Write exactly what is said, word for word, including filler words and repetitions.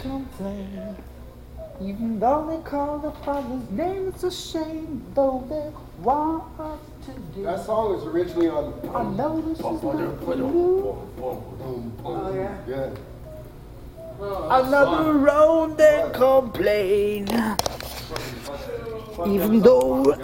complain. Even though they call the Father's name, it's a shame. Though they want us to do. That song was originally on. I know this is not for you. Boom, boom. Oh, yeah? Yeah. Another round and complain. Even though